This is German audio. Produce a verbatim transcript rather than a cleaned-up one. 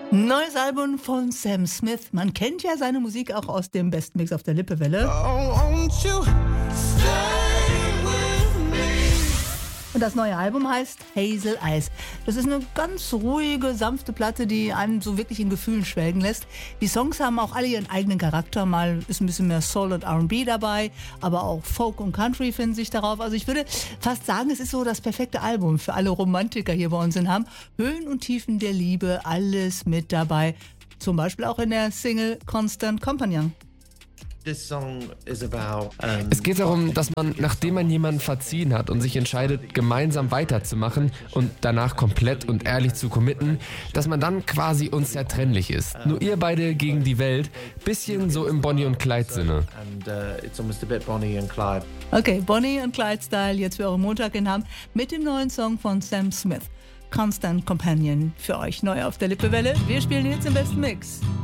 Neues Album von Sam Smith. Man kennt ja seine Musik auch aus dem Best Mix auf der Lippewelle. Oh, won't you stay with me? Und das neue Album heißt Hazel Eyes. Das ist eine ganz ruhige, sanfte Platte, die einen so wirklich in Gefühlen schwelgen lässt. Die Songs haben auch alle ihren eigenen Charakter. Mal ist ein bisschen mehr Soul und R und B dabei, aber auch Folk und Country finden sich darauf. Also ich würde fast sagen, es ist so das perfekte Album für alle Romantiker hier bei uns in Hamm. Höhen und Tiefen der Liebe, alles mit dabei. Zum Beispiel auch in der Single Constant Companion. Es geht darum, dass man, nachdem man jemanden verziehen hat und sich entscheidet, gemeinsam weiterzumachen und danach komplett und ehrlich zu committen, dass man dann quasi unzertrennlich ist. Nur ihr beide gegen die Welt, bisschen so im Bonnie und Clyde-Sinne. Okay, Bonnie und Clyde-Style jetzt für euren Montag in Hamm mit dem neuen Song von Sam Smith. Constant Companion für euch neu auf der Lippewelle. Wir spielen jetzt im besten Mix.